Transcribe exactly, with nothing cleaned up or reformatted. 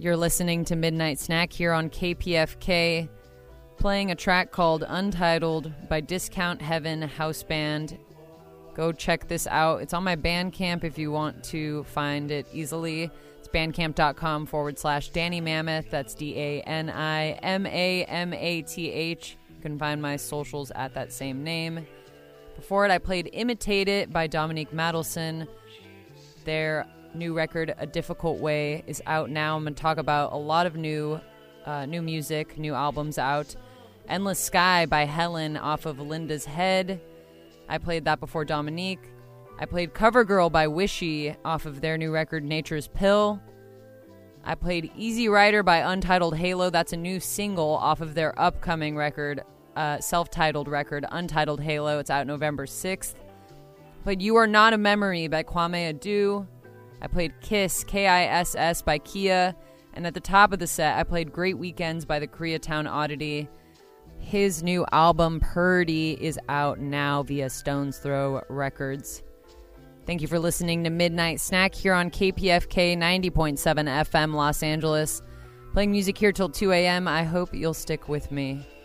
You're listening to Midnight Snack here on K P F K, playing a track called Untitled by Discount Heaven House Band. Go check this out. It's on my Bandcamp if you want to find it easily. It's bandcamp.com forward slash Danny Mammoth. That's D A N I M A M A T H. You can find my socials at that same name. Before it, I played Imitate It by Dominique Madelson. Their new record, A Difficult Way, is out now. I'm going to talk about a lot of new uh, new music, new albums out. Endless Sky by Helen off of Linda's Head. I played that before Dominique. I played Cover Girl by Wishy off of their new record, Nature's Pill. I played Easy Rider by Untitled Halo. That's a new single off of their upcoming record, uh, self-titled record, Untitled Halo. It's out November sixth. I played You Are Not a Memory by Kwame Adu. I played Kiss, K I S S by Kia. And at the top of the set, I played Great Weekends by the Koreatown Oddity. His new album, Purdy, is out now via Stone's Throw Records. Thank you for listening to Midnight Snack here on K P F K ninety point seven F M Los Angeles. Playing music here till two a.m. I hope you'll stick with me.